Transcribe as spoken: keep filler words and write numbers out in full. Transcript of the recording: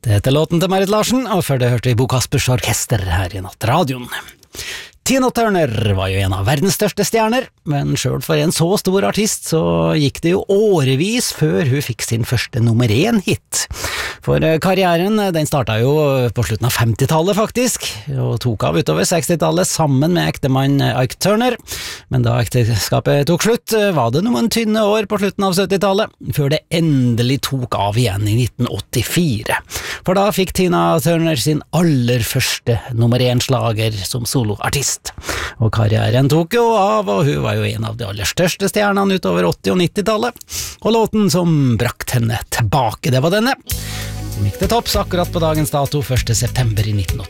Det heter låten til Marit Larsen, og før det hørte vi Bo Kaspers Orkester her i Nattradioen. Tina Turner var jo en av verdens største stjerner, men selv for en så stor artist så gikk det jo årevis før hun fikk sin første nummer én hit. For karrieren, den startet jo på slutten av femtitallet faktisk, og tok av utover sekstitallet sammen med ektemann Ike Turner. Men da ekteskapet tok slutt, var det noen tynne år på slutten av syttitallet, før det endelig tok av igjen i nitten åttifire. For da fikk Tina Turner sin aller første nummer én-slager som soloartist. Og karrieren tok jo av, og hun var jo en av de aller største stjernene utover åtti- og nittitallet. Og låten som brakt henne tilbake, det var denne. Den gikk til topps akkurat på dagens dato, første september i nitten åttifire.